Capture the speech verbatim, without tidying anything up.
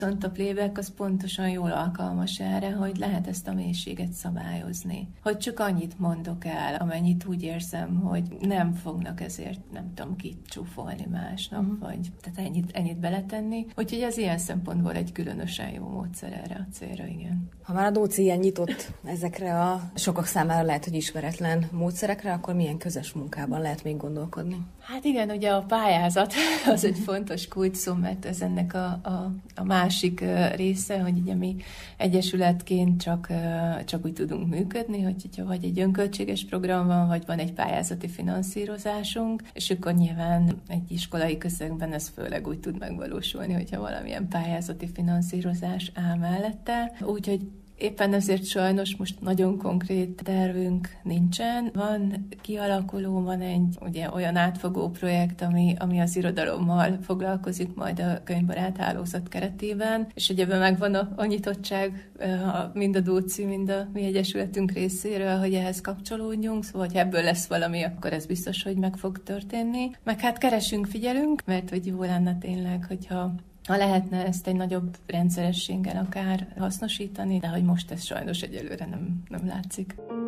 Viszont a playback az pontosan jól alkalmas erre, hogy lehet ezt a mélységet szabályozni. Hogy csak annyit mondok el, amennyit úgy érzem, hogy nem fognak ezért, nem tudom, kicsúfolni másnap, uh-huh. vagy tehát ennyit, ennyit beletenni. Úgyhogy ez ilyen szempontból egy különösen jó módszer erre a célra, igen. Ha már a Dóci ilyen nyitott ezekre a sokak számára lehet, hogy ismeretlen módszerekre, akkor milyen közös munkában lehet még gondolkodni? Hát igen, ugye a pályázat az egy fontos kulcsszó, mert ez ennek a, a, a másik része, hogy ugye mi egyesületként csak, csak úgy tudunk működni, hogy hogyha vagy egy önköltséges program van, vagy van egy pályázati finanszírozásunk, és akkor nyilván egy iskolai közegben ez főleg úgy tud megvalósulni, hogyha valamilyen pályázati finanszírozás áll mellette. Úgyhogy éppen ezért sajnos most nagyon konkrét tervünk nincsen. Van kialakuló, van egy ugye, olyan átfogó projekt, ami, ami az irodalommal foglalkozik majd a könyvbarát hálózat keretében, és ugye ebben megvan a, a nyitottság mind a Dóci, mind a mi egyesületünk részéről, hogy ehhez kapcsolódjunk, szóval ha ebből lesz valami, akkor ez biztos, hogy meg fog történni. Meg hát keresünk, figyelünk, mert hogy jó lenne tényleg, hogyha Ha lehetne ezt egy nagyobb rendszerességgel akár hasznosítani, de hogy most ez sajnos egyelőre nem, nem látszik.